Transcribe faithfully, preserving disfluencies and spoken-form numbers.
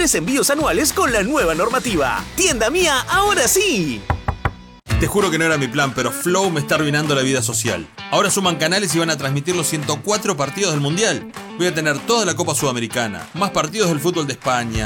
Tres envíos anuales con la nueva normativa. Tienda Mía, ahora sí. Te juro que no era mi plan, pero Flow me está arruinando la vida social. Ahora suman canales y van a transmitir los ciento cuatro partidos del Mundial. Voy a tener toda la Copa Sudamericana, más partidos del fútbol de España,